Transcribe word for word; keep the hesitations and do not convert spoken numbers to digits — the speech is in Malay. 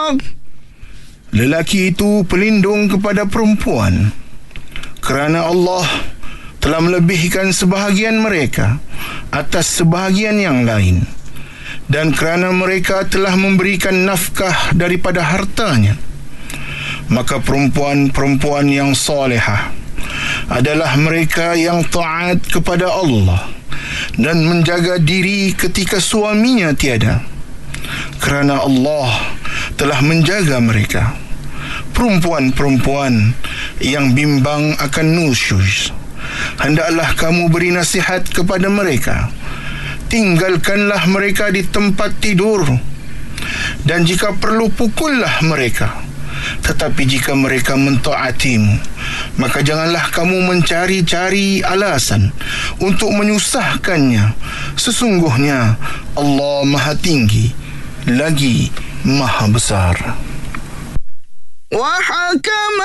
Lelaki itu pelindung kepada perempuan kerana Allah telah melebihkan sebahagian mereka atas sebahagian yang lain, dan kerana mereka telah memberikan nafkah daripada hartanya. Maka perempuan-perempuan yang solehah adalah mereka yang taat kepada Allah dan menjaga diri ketika suaminya tiada, kerana Allah telah menjaga mereka. Perempuan-perempuan yang bimbang akan nusyuz, hendaklah kamu beri nasihat kepada mereka. Tinggalkanlah mereka di tempat tidur, dan jika perlu pukullah mereka. Tetapi jika mereka mentaatimu, maka janganlah kamu mencari-cari alasan untuk menyusahkannya. Sesungguhnya Allah Maha Tinggi lagi Maha Besar. وحكم